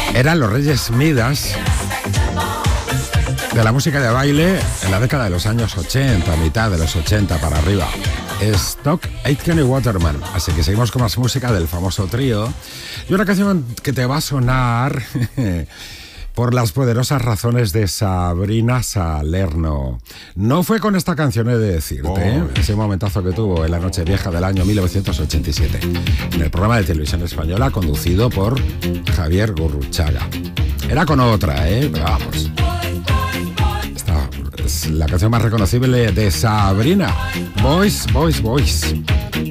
Eran los Reyes Midas de la música de baile en la década de los años 80, mitad de los 80 para arriba. Stock, Aitken y Waterman. Así que seguimos con más música del famoso trío. Y una canción que te va a sonar por las poderosas razones de Sabrina Salerno. No fue con esta canción, he de decirte, ese momentazo que tuvo en la Nochevieja del año 1987, en el programa de televisión española conducido por Javier Gurruchaga. Era con otra, pero vamos. Esta es la canción más reconocible de Sabrina. Boys, Boys, Boys.